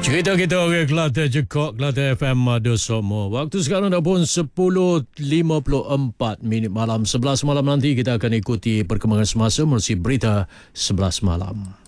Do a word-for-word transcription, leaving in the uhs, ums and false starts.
Cerita kita orang Kelantan Jekok, Kelantan F M Madu Somo. Waktu sekarang dah pun sepuluh lima puluh empat minit malam. sebelas malam nanti kita akan ikuti perkembangan semasa melalui berita sebelas malam.